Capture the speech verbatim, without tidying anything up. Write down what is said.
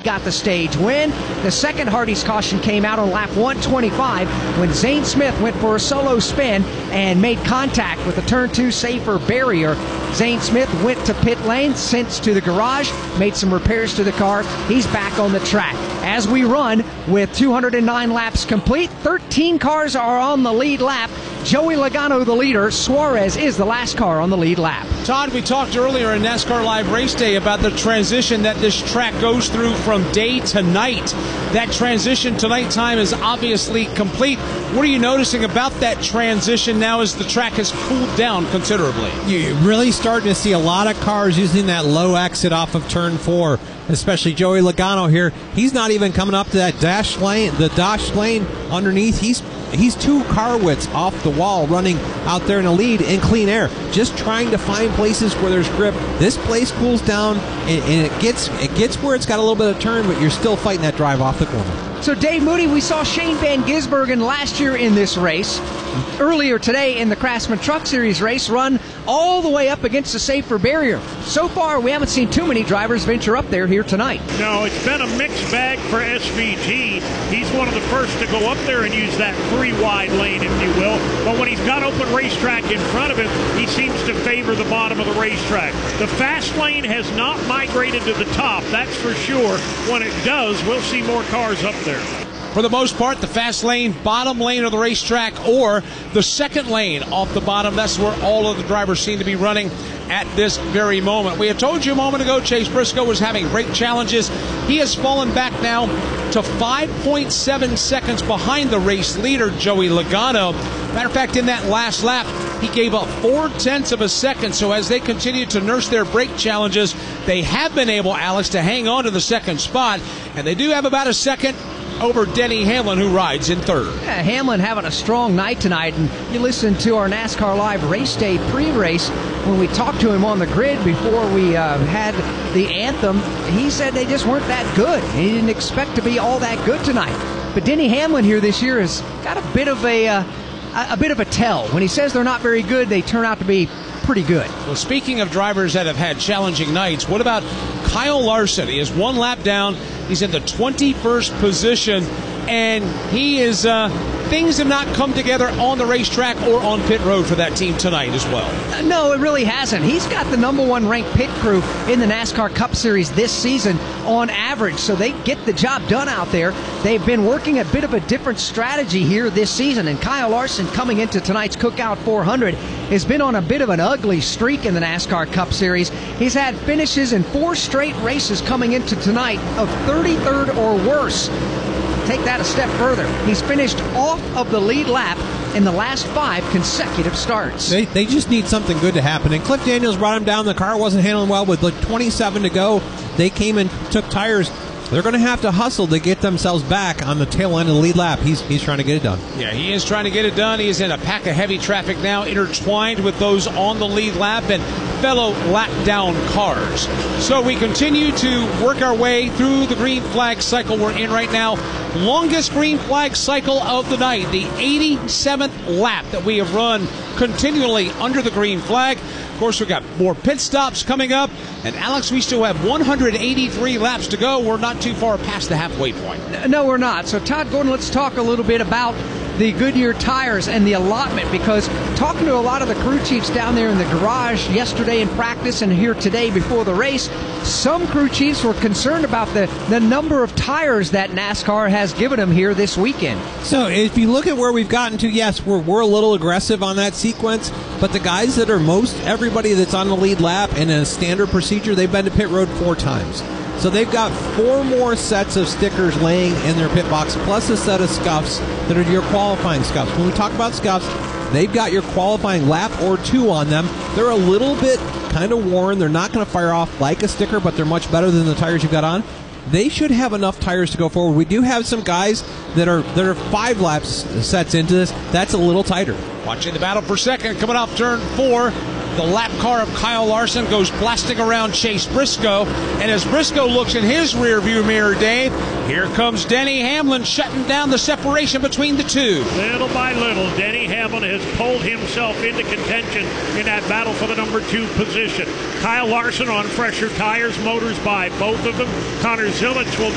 got the stage win. The second Hardy's caution came out on lap one twenty-five when Zane Smith went for a solo spin and made contact with the turn two safer barrier. Zane Smith went to pit lane, sent to the garage, made some repairs to the car. He's back on the track. As we run with two hundred nine laps complete, thirteen cars are on the lead lap. Joey Logano the leader. Suarez is the last car on the lead lap. Todd, we talked earlier in NASCAR Live Race Day about the transition that this track goes through from day to night. That transition to nighttime is obviously complete. What are you noticing about that transition now as the track has cooled down considerably? You're really starting to see a lot of cars using that low exit off of turn four, especially Joey Logano here. He's not even coming up to that dash lane, the dash lane underneath. He's He's two car widths off the wall running out there in the lead in clean air, just trying to find places where there's grip. This place cools down, and, and it gets it gets where it's got a little bit of turn, but you're still fighting that drive off the corner. So, Dave Moody, we saw Shane Van Gisbergen last year in this race, earlier today in the Craftsman Truck Series race, run all the way up against the safer barrier. So far, we haven't seen too many drivers venture up there here tonight. No, it's been a mixed bag for S V G. He's one of the first to go up there and use that three-wide lane, if you will. But when he's got open racetrack in front of him, he seems to favor the bottom of the racetrack. The fast lane has not migrated to the top, that's for sure. When it does, we'll see more cars up there. For the most part, the fast lane, bottom lane of the racetrack, or the second lane off the bottom. That's where all of the drivers seem to be running at this very moment. We had told you a moment ago Chase Briscoe was having brake challenges. He has fallen back now to five point seven seconds behind the race leader, Joey Logano. Matter of fact, in that last lap, he gave up four tenths of a second. So as they continue to nurse their brake challenges, they have been able, Alex, to hang on to the second spot. And they do have about a second over Denny Hamlin, who rides in third. Yeah, Hamlin having a strong night tonight, and you listen to our NASCAR Live Race Day pre-race when we talked to him on the grid before we uh, had the anthem. He said they just weren't that good. He didn't expect to be all that good tonight. But Denny Hamlin here this year has got a bit of a uh, a bit of a tell. When he says they're not very good, they turn out to be pretty good. Well, speaking of drivers that have had challenging nights, what about Kyle Larson? He is one lap down. He's in the twenty-first position, and he is uh, things have not come together on the racetrack or on pit road for that team tonight as well. Uh, no, it really hasn't. He's got the number one ranked pit crew in the NASCAR Cup Series this season on average, so they get the job done out there. They've been working a bit of a different strategy here this season, and Kyle Larson, coming into tonight's Cookout four hundred, has been on a bit of an ugly streak in the NASCAR Cup Series. He's had finishes in four straight races coming into tonight of thirty-third or worse. Take that a step further. He's finished off of the lead lap in the last five consecutive starts. They, they just need something good to happen. And Cliff Daniels brought him down. The car wasn't handling well with like twenty-seven to go. They came and took tires. They're going to have to hustle to get themselves back on the tail end of the lead lap. He's he's trying to get it done. Yeah, he is trying to get it done. He is in a pack of heavy traffic now, intertwined with those on the lead lap and fellow lap down cars. So we continue to work our way through the green flag cycle we're in right now. Longest green flag cycle of the night, the eighty-seventh lap that we have run continually under the green flag. Of course, we've got more pit stops coming up. And, Alex, we still have one hundred eighty-three laps to go. We're not too far past the halfway point. No, we're not. So, Todd Gordon, let's talk a little bit about the Goodyear tires and the allotment, because talking to a lot of the crew chiefs down there in the garage yesterday in practice and here today before the race, some crew chiefs were concerned about the, the number of tires that NASCAR has given them here this weekend. So if you look at where we've gotten to, yes, we're, we're a little aggressive on that sequence, but the guys that are most, everybody that's on the lead lap in a standard procedure, they've been to pit road four times. So they've got four more sets of stickers laying in their pit box, plus a set of scuffs that are your qualifying scuffs. When we talk about scuffs, they've got your qualifying lap or two on them. They're a little bit kind of worn. They're not going to fire off like a sticker, but they're much better than the tires you've got on. They should have enough tires to go forward. We do have some guys that are that are five laps sets into this. That's a little tighter. Watching the battle for second, coming off turn four. The lap car of Kyle Larson goes blasting around Chase Briscoe. And as Briscoe looks in his rearview mirror, Dave, here comes Denny Hamlin shutting down the separation between the two. Little by little, Denny Hamlin has pulled himself into contention in that battle for the number two position. Kyle Larson on fresher tires, motors by both of them. Connor Zilic will